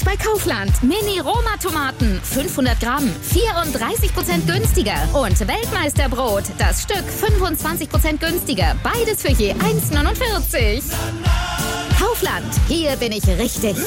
bei Kaufland. Mini-Roma-Tomaten, 500 Gramm, 34% günstiger. Und Weltmeisterbrot, das Stück 25% günstiger. Beides für je 1,49. Kaufland, hier bin ich richtig.